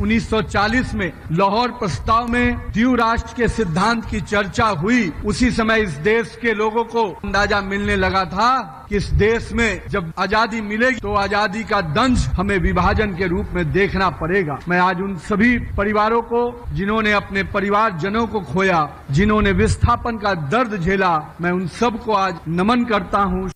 1940 में लाहौर प्रस्ताव में द्वीप राष्ट्र के सिद्धांत की चर्चा हुई, उसी समय इस देश के लोगों को अंदाजा मिलने लगा था कि इस देश में जब आजादी मिलेगी तो आजादी का दंश हमें विभाजन के रूप में देखना पड़ेगा। मैं आज उन सभी परिवारों को जिन्होंने अपने परिवारजनों को खोया, जिन्होंने विस्थापन का दर्द झेला, मैं उन सबको आज नमन करता हूं।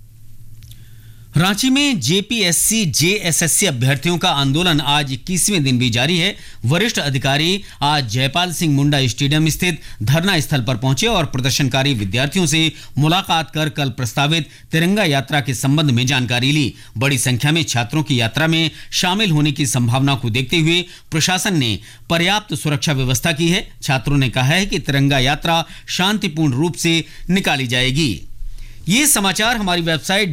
रांची में जेपीएससी जेएसएससी अभ्यर्थियों का आंदोलन आज 21वें दिन भी जारी है। वरिष्ठ अधिकारी आज जयपाल सिंह मुंडा स्टेडियम स्थित धरना स्थल पर पहुंचे और प्रदर्शनकारी विद्यार्थियों से मुलाकात कर कल प्रस्तावित तिरंगा यात्रा के संबंध में जानकारी ली। बड़ी संख्या में छात्रों की यात्रा में शामिल होने की संभावना को देखते हुए प्रशासन ने पर्याप्त सुरक्षा व्यवस्था की है। छात्रों ने कहा है कि तिरंगा यात्रा शांतिपूर्ण रूप से निकाली जाएगी। ये समाचार हमारी वेबसाइट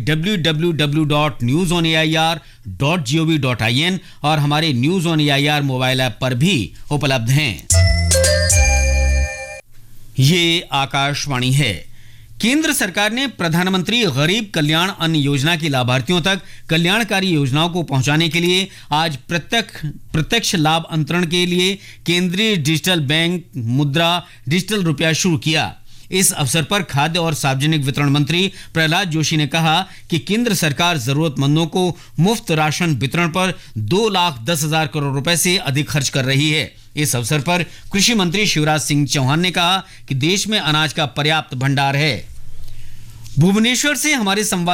www.newsonair.gov.in और हमारे news on AIR mobile app पर भी उपलब्ध हैं। ये आकाशवाणी है। केंद्र सरकार ने प्रधानमंत्री गरीब कल्याण अन्न योजना के लाभार्थियों तक कल्याणकारी योजनाओं को पहुंचाने के लिए आज प्रत्यक्ष लाभ अंतरण के लिए केंद्रीय डिजिटल बैंक मुद्रा डिजिटल रुपया शुरू किया। इस अवसर पर खाद्य और सार्वजनिक वितरण मंत्री प्रहलाद जोशी ने कहा कि केंद्र सरकार जरूरतमंदों को मुफ्त राशन वितरण पर 2,10,000 करोड़ रुपए से अधिक खर्च कर रही है। इस अवसर पर कृषि मंत्री शिवराज सिंह चौहान ने कहा कि देश में अनाज का पर्याप्त भंडार है। भुवनेश्वर से हमारे संवाददाता